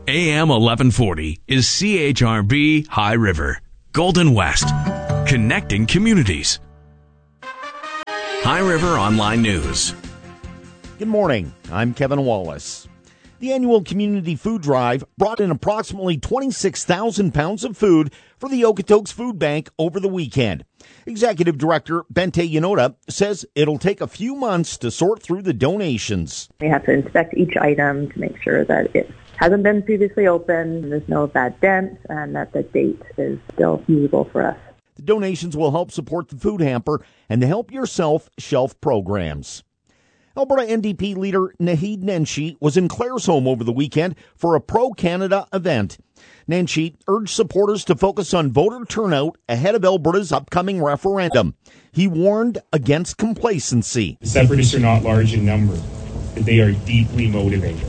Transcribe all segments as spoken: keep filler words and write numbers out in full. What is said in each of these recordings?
A M eleven forty is C H R B High River, Golden West, connecting communities. High River Online News. Good morning. I'm Kevin Wallace. The annual community food drive brought in approximately twenty-six thousand pounds of food for the Okotoks Food Bank over the weekend. Executive Director Bente Yanoda says it'll take a few months to sort through the donations. We have to inspect each item to make sure that it hasn't been previously opened, there's no bad dent, and that the date is still usable for us. The donations will help support the food hamper and the Help Yourself shelf programs. Alberta N D P leader Naheed Nenshi was in Claresholm over the weekend for a pro-Canada event. Nenshi urged supporters to focus on voter turnout ahead of Alberta's upcoming referendum. He warned against complacency. The Separatists are not large in number, but they are deeply motivated.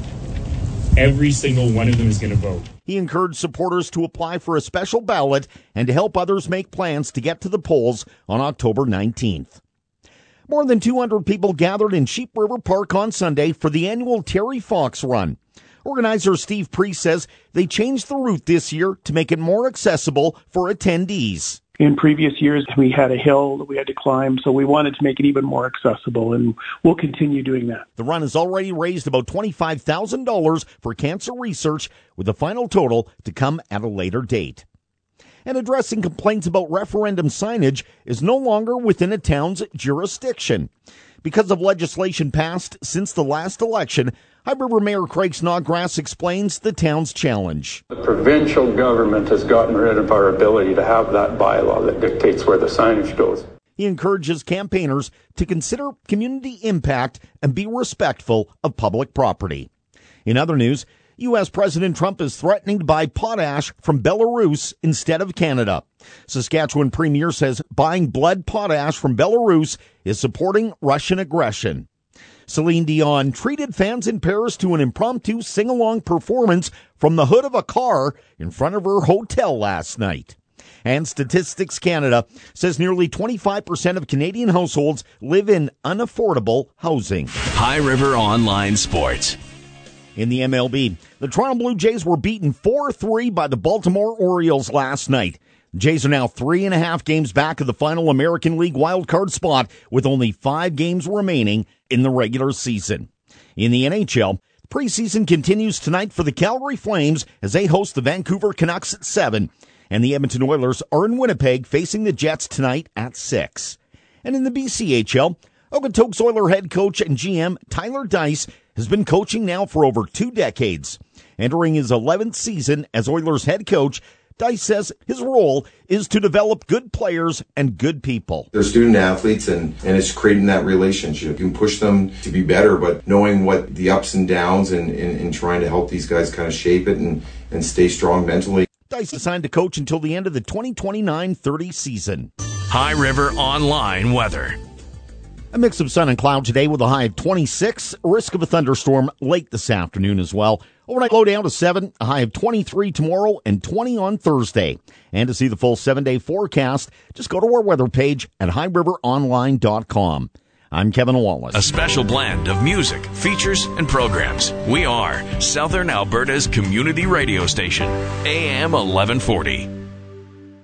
Every single one of them is going to vote. He encouraged supporters to apply for a special ballot and to help others make plans to get to the polls on October nineteenth. More than two hundred people gathered in Sheep River Park on Sunday for the annual Terry Fox Run. Organizer Steve Priest says they changed the route this year to make it more accessible for attendees. In previous years, we had a hill that we had to climb, so we wanted to make it even more accessible, and we'll continue doing that. The run has already raised about twenty-five thousand dollars for cancer research, with the final total to come at a later date. And addressing complaints about referendum signage is no longer within a town's jurisdiction. Because of legislation passed since the last election, High River Mayor Craig Snodgrass explains the town's challenge. The provincial government has gotten rid of our ability to have that bylaw that dictates where the signage goes. He encourages campaigners to consider community impact and be respectful of public property. In other news, U S President Trump is threatening to buy potash from Belarus instead of Canada. Saskatchewan Premier says buying blood potash from Belarus is supporting Russian aggression. Celine Dion treated fans in Paris to an impromptu sing-along performance from the hood of a car in front of her hotel last night. And Statistics Canada says nearly twenty-five percent of Canadian households live in unaffordable housing. High River Online Sports. In the M L B, the Toronto Blue Jays were beaten four three by the Baltimore Orioles last night. The Jays are now three and a half games back of the final American League wildcard spot with only five games remaining in the regular season. In the N H L, the preseason continues tonight for the Calgary Flames as they host the Vancouver Canucks at seven. And the Edmonton Oilers are in Winnipeg facing the Jets tonight at six. And in the B C H L, Okotoks Oiler head coach and G M Tyler Dice has been coaching now for over two decades. Entering his eleventh season as Oilers head coach, Dice says his role is to develop good players and good people. They're student athletes, and, and it's creating that relationship. You can push them to be better, but knowing what the ups and downs and, and, and trying to help these guys kind of shape it and, and stay strong mentally. Dice is signed to coach until the end of the twenty twenty-nine thirty season. High River Online Weather. A mix of sun and cloud today with a high of twenty-six. Risk of a thunderstorm late this afternoon as well. Overnight low down to seven. A high of twenty-three tomorrow and twenty on Thursday. And to see the full seven-day forecast, just go to our weather page at high river online dot com. I'm Kevin Wallace. A special blend of music, features, and programs. We are Southern Alberta's community radio station, A M eleven forty.